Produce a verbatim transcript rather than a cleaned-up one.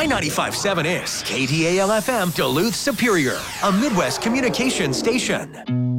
My ninety-five point seven is K T A L F M Duluth Superior, a Midwest communication station.